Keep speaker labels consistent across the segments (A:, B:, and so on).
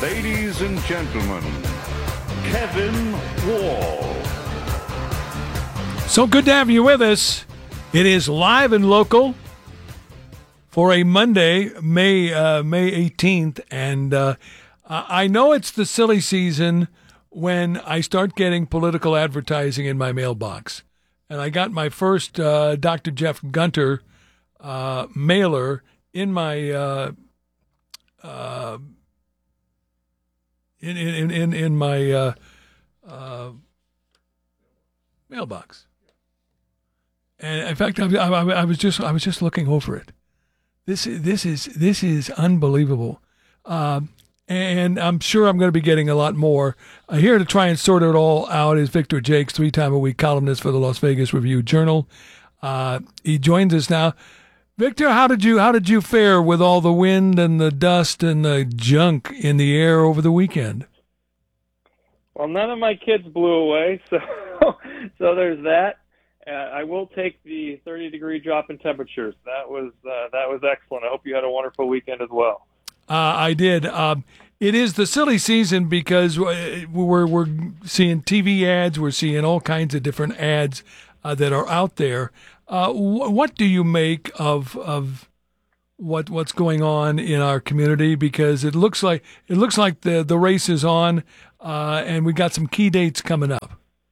A: Ladies and gentlemen, Kevin Wall.
B: So good to have you with us. It is live and local for a Monday, May 18th, and I know it's the silly season when I start getting political advertising in my mailbox. And I got my first Dr. Jeff Gunter mailer in my in my mailbox. And in fact, I was just looking over it. This is unbelievable, and I'm sure I'm going to be getting a lot more. Here to try and sort it all out is Victor Jakes, 3-time-a-week columnist for the Las Vegas Review-Journal. He joins us now. Victor, how did you fare with all the wind and the dust and the junk in the air over the weekend?
C: Well, none of my kids blew away, so there's that. I will take the 30-degree drop in temperatures. That was excellent. I hope you had a wonderful weekend as well.
B: I did. It is the silly season because we're seeing TV ads. We're seeing all kinds of different ads that are out there. What do you make of what's going on in our community? Because it looks like the race is on, and we got some key dates coming up.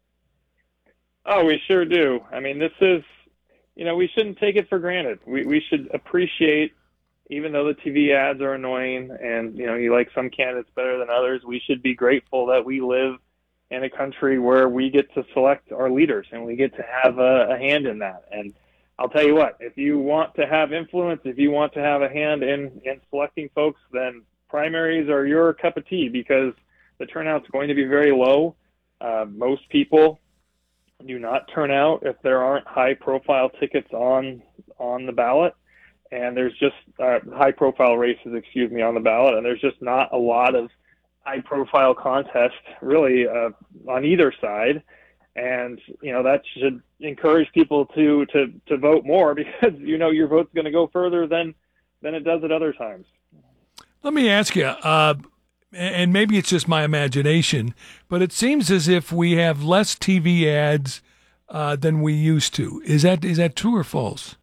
C: Oh, we sure do. I mean, this is, we shouldn't take it for granted. We should appreciate, even though the TV ads are annoying and, you like some candidates better than others, we should be grateful that we live in a country where we get to select our leaders and we get to have a hand in that. And I'll tell you what, if you want to have influence, if you want to have a hand in selecting folks, then primaries are your cup of tea because the turnout's going to be very low. Most people do not turn out if there aren't high-profile tickets on the ballot, and there's just high-profile races, on the ballot, and there's just not a lot of high-profile contests really on either side, and that should encourage people to vote more because your vote's going to go further than it does at other times.
B: Let me ask you. And maybe it's just my imagination, but it seems as if we have less TV ads than we used to. Is that true or false?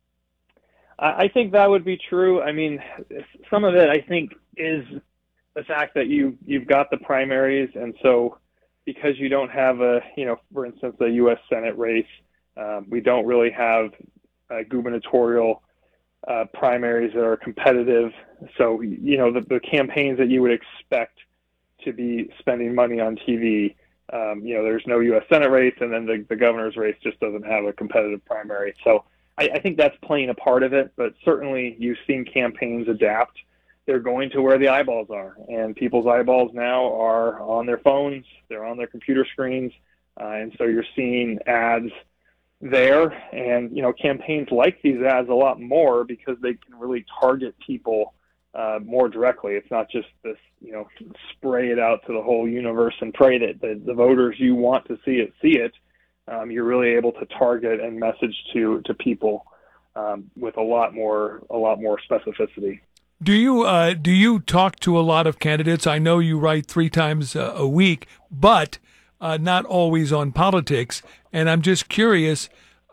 C: I think that would be true. I mean, some of it I think is the fact that you've got the primaries, and so because you don't have for instance, a U.S. Senate race, we don't really have gubernatorial primaries that are competitive. So, the campaigns that you would expect to be spending money on TV, there's no U.S. Senate race, and then the governor's race just doesn't have a competitive primary. So I think that's playing a part of it, but certainly you've seen campaigns adapt. They're going to where the eyeballs are, and people's eyeballs now are on their phones, they're on their computer screens, and so you're seeing ads there, and campaigns like these ads a lot more because they can really target people more directly. It's not just this spray it out to the whole universe and pray that the voters you want to see it. You're really able to target and message to people with a lot more specificity.
B: Do you talk to a lot of candidates? I know you write 3 times a week, but not always on politics. And I'm just curious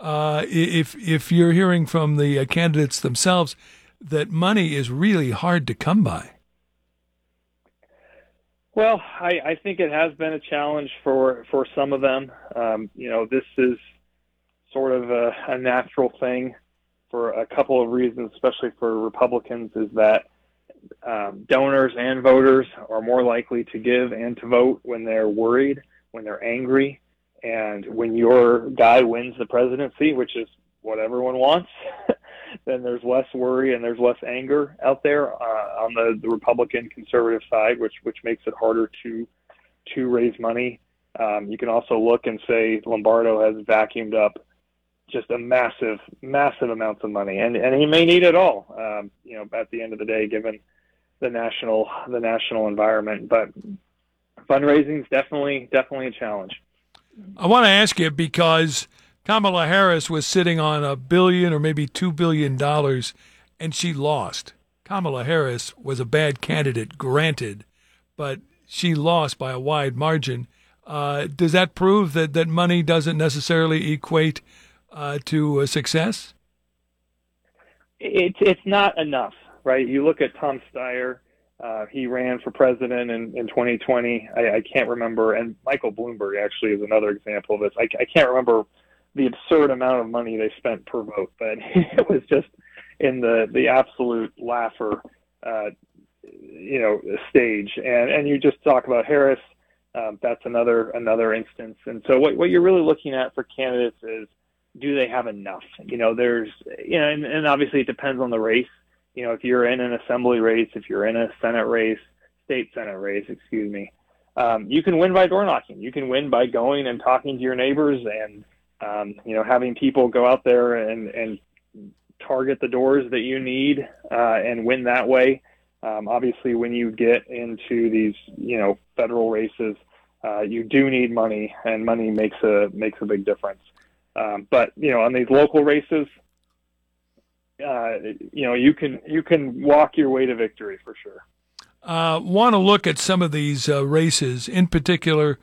B: if you're hearing from the candidates themselves that money is really hard to come by.
C: Well, I think it has been a challenge for some of them. This is sort of a natural thing for a couple of reasons, especially for Republicans, is that donors and voters are more likely to give and to vote when they're worried, when they're angry, and when your guy wins the presidency, which is what everyone wants, then there's less worry and there's less anger out there on the Republican conservative side, which makes it harder to raise money. You can also look and say Lombardo has vacuumed up just a massive amounts of money, and he may need it all, at the end of the day, given the national environment. But fundraising is definitely a challenge.
B: I want to ask you because Kamala Harris was sitting on $1 billion or maybe $2 billion, and she lost. Kamala Harris was a bad candidate, granted, but she lost by a wide margin. Does that prove that money doesn't necessarily equate to success?
C: It's not enough, right? You look at Tom Steyer. He ran for president in 2020. I can't remember, and Michael Bloomberg actually is another example of this. I can't remember the absurd amount of money they spent per vote, but it was just in the absolute laugher, stage. And you just talk about Harris. That's another instance. And so what you're really looking at for candidates is, do they have enough? And obviously it depends on the race. If you're in an assembly race, if you're in a Senate race, state Senate race, excuse me, you can win by door knocking. You can win by going and talking to your neighbors and, having people go out there and target the doors that you need and win that way. Obviously, when you get into these, federal races, you do need money, and money makes a big difference. But on these local races, you can walk your way to victory for sure.
B: Want to look at some of these races, in particular,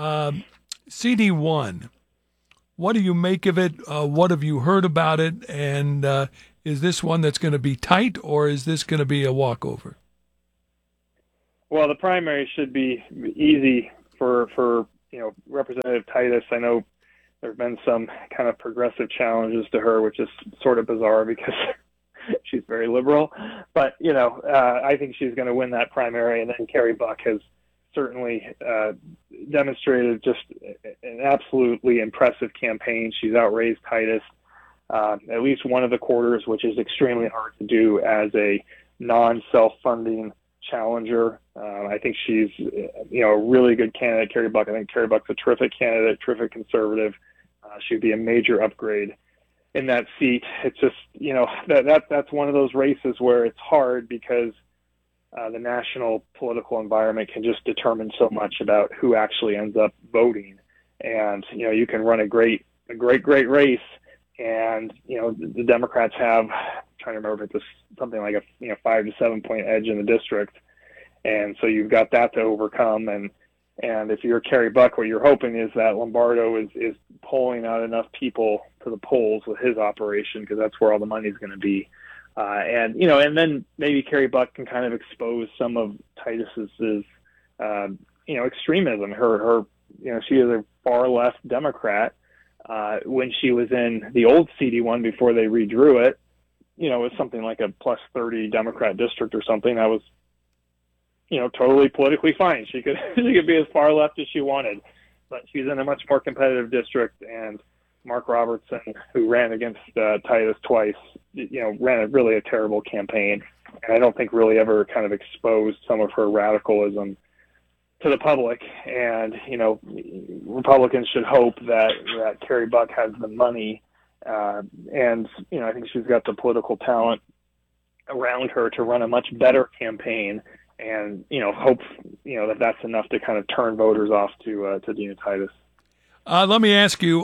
B: CD1. What do you make of it? What have you heard about it? And is this one that's going to be tight, or is this going to be a walkover?
C: Well, the primary should be easy for Representative Titus. I know there have been some kind of progressive challenges to her, which is sort of bizarre because she's very liberal. But, I think she's going to win that primary. And then Carrie Buck has certainly demonstrated just an absolutely impressive campaign. She's outraised Titus at least one of the quarters, which is extremely hard to do as a non-self-funding challenger. I think she's, a really good candidate, Carrie Buck. I think Carrie Buck's a terrific candidate, terrific conservative. She'd be a major upgrade in that seat. It's just, that's one of those races where it's hard because the national political environment can just determine so much about who actually ends up voting. And, you can run a great race. And, the Democrats have, I'm trying to remember if it's something like a 5 to 7 point edge in the district. And so you've got that to overcome. And if you're Carrie Buck, what you're hoping is that Lombardo is pulling out enough people to the polls with his operation, because that's where all the money is going to be. And then maybe Carrie Buck can kind of expose some of Titus's, extremism. Her, she is a far left Democrat. When she was in the old CD1 before they redrew it, it was something like a plus 30 Democrat district or something. That was, totally politically fine. She could be as far left as she wanted, but she's in a much more competitive district. And Mark Robertson, who ran against Titus twice, ran really a terrible campaign. And I don't think really ever kind of exposed some of her radicalism to the public. And, Republicans should hope that Carrie Buck has the money. And, I think she's got the political talent around her to run a much better campaign. And, hope, that's enough to kind of turn voters off to Dina Titus.
B: Let me ask you,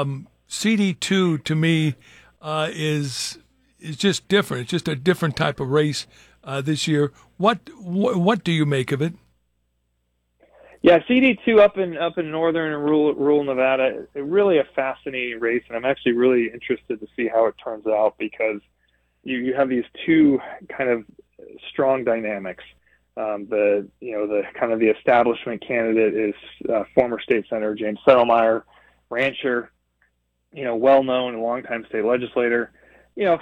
B: CD2 to me is just different. It's just a different type of race this year. What do you make of it?
C: Yeah, CD2 up in northern and rural Nevada, really a fascinating race, and I'm actually really interested to see how it turns out, because you have these two kind of strong dynamics. The kind of the establishment candidate is former state senator James Settlemyre, rancher, well-known and longtime state legislator, kind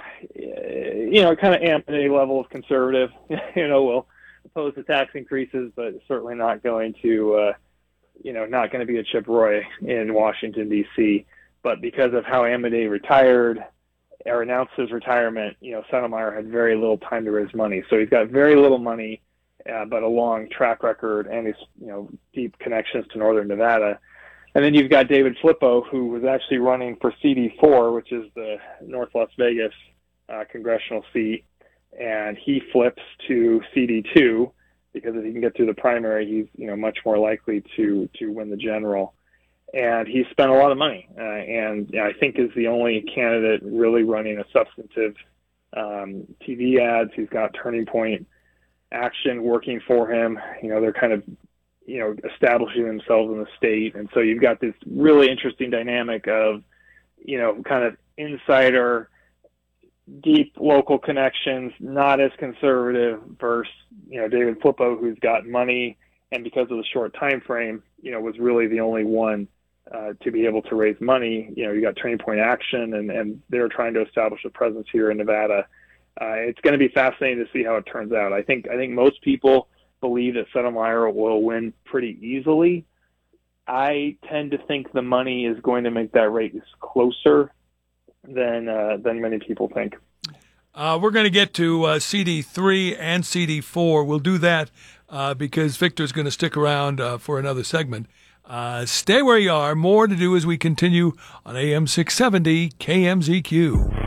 C: of Amity level of conservative, will oppose the tax increases, but certainly not going to, not going to be a Chip Roy in Washington, D.C. But because of how Amity retired or announced his retirement, Settlemyre had very little time to raise money. So he's got very little money, but a long track record and his, deep connections to northern Nevada. And then you've got David Flippo, who was actually running for CD4, which is the North Las Vegas congressional seat. And he flips to CD2 because if he can get through the primary, he's much more likely to win the general. And he spent a lot of money, and I think is the only candidate really running a substantive TV ads. He's got Turning Point Action working for him. They're kind of, establishing themselves in the state. And so you've got this really interesting dynamic of, kind of insider, deep local connections, not as conservative, versus, David Flippo, who's got money, and because of the short time frame, was really the only one to be able to raise money. You got Turning Point Action, and they're trying to establish a presence here in Nevada. It's going to be fascinating to see how it turns out. I think most people believe that Sotomayor will win pretty easily. I tend to think the money is going to make that race closer than many people think.
B: We're going to get to CD3 and CD4. We'll do that because Victor's going to stick around for another segment. Stay where you are. More to do as we continue on AM 670 KMZQ.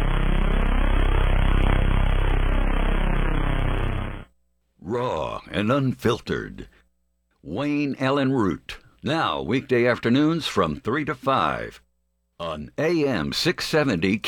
D: Raw and unfiltered. Wayne Allen Root. Now, weekday afternoons from 3 to 5 on AM 670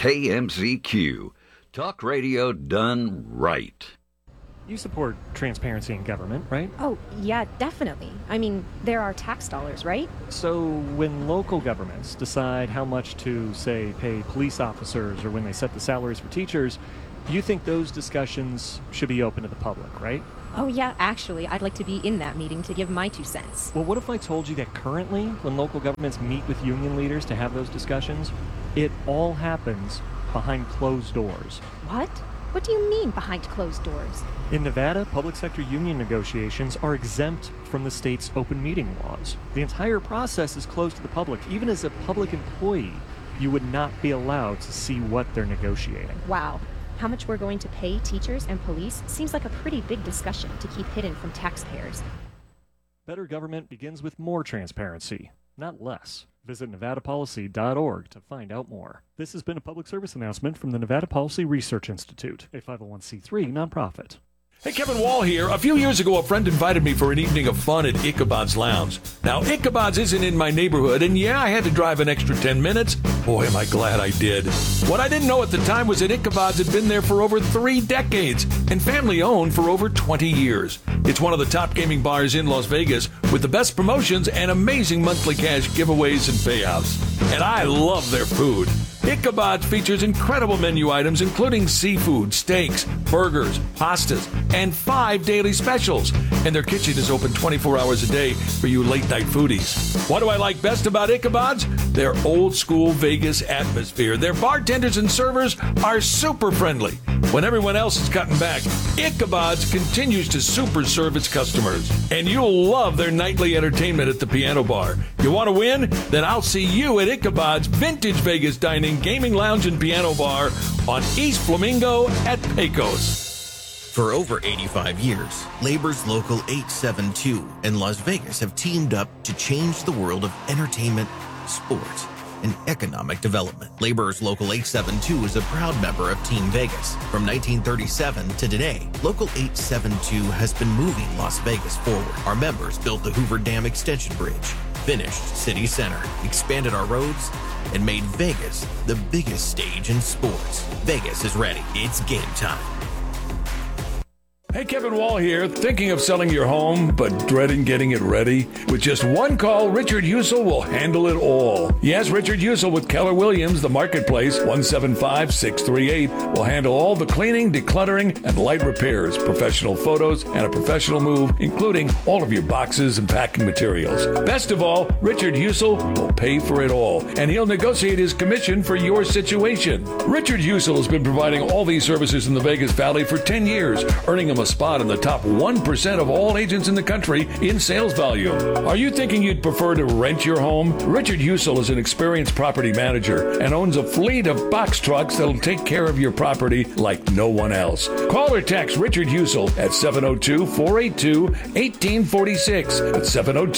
D: KMZQ. Talk radio done right.
E: You support transparency in government, right?
F: Oh, yeah, definitely. I mean, there are tax dollars, right?
E: So when local governments decide how much to, say, pay police officers, or when they set the salaries for teachers, you think those discussions should be open to the public, right?
F: Oh, yeah, actually, I'd like to be in that meeting to give my 2 cents.
E: Well, what if I told you that currently, when local governments meet with union leaders to have those discussions, it all happens behind closed doors?
F: What? What do you mean behind closed doors?
E: In Nevada, public sector union negotiations are exempt from the state's open meeting laws. The entire process is closed to the public. Even as a public employee, you would not be allowed to see what they're negotiating.
F: Wow. How much we're going to pay teachers and police seems like a pretty big discussion to keep hidden from taxpayers.
E: Better government begins with more transparency, not less. Visit nevadapolicy.org to find out more. This has been a public service announcement from the Nevada Policy Research Institute, a 501c3 nonprofit.
B: Hey, Kevin Wall here. A few years ago, a friend invited me for an evening of fun at Ichabod's Lounge. Now, Ichabod's isn't in my neighborhood, and yeah, I had to drive an extra 10 minutes. Boy, am I glad I did. What I didn't know at the time was that Ichabod's had been there for over 3 decades and family-owned for over 20 years. It's one of the top gaming bars in Las Vegas with the best promotions and amazing monthly cash giveaways and payouts. And I love their food. Ichabod's features incredible menu items including seafood, steaks, burgers, pastas, and 5 daily specials. And their kitchen is open 24 hours a day for you late-night foodies. What do I like best about Ichabod's? Their old-school Vegas atmosphere. Their bartenders and servers are super friendly. When everyone else is cutting back, Ichabod's continues to super serve its customers. And you'll love their nightly entertainment at the piano bar. You want to win? Then I'll see you at Ichabod's Vintage Vegas Dining, Gaming Lounge, and Piano Bar on East Flamingo at Pecos.
G: For over 85 years, Labor's Local 872 in Las Vegas have teamed up to change the world of entertainment, sports, and economic development. Labor's Local 872 is a proud member of Team Vegas. From 1937 to today, Local 872 has been moving Las Vegas forward. Our members built the Hoover Dam Extension Bridge, finished City Center, expanded our roads, and made Vegas the biggest stage in sports. Vegas is ready. It's game time.
B: Hey, Kevin Wall here. Thinking of selling your home, but dreading getting it ready? With just one call, Richard Husel will handle it all. Yes, Richard Husel with Keller Williams, the Marketplace, 175-638, will handle all the cleaning, decluttering, and light repairs, professional photos, and a professional move, including all of your boxes and packing materials. Best of all, Richard Husel will pay for it all, and he'll negotiate his commission for your situation. Richard Husel has been providing all these services in the Vegas Valley for 10 years, earning him a spot in the top 1% of all agents in the country in sales volume. Are you thinking you'd prefer to rent your home? Richard Husel is an experienced property manager and owns a fleet of box trucks that'll take care of your property like no one else. Call or text Richard Husel at 702-482-1846. That's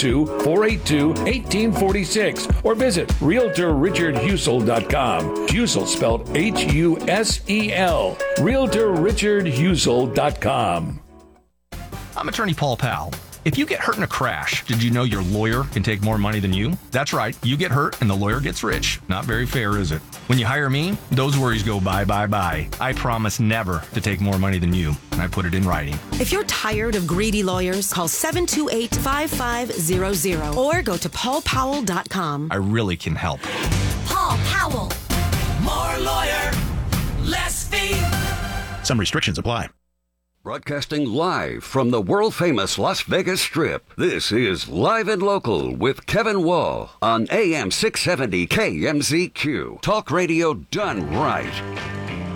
B: 702-482-1846. Or visit RealtorRichardHusel.com. Husel spelled Husel. RealtorRichardHusel.com.
H: I'm attorney Paul Powell. If you get hurt in a crash, did you know your lawyer can take more money than you? That's right. You get hurt and the lawyer gets rich. Not very fair, is it? When you hire me, those worries go bye, bye, bye. I promise never to take more money than you, and I put it in writing.
I: If you're tired of greedy lawyers, call 728-5500 or go to paulpowell.com.
H: I really can help.
J: Paul Powell. More lawyer, less fee.
K: Some restrictions apply.
D: Broadcasting live from the world-famous Las Vegas Strip, this is Live and Local with Kevin Wall on AM 670 KMZQ. Talk radio done right.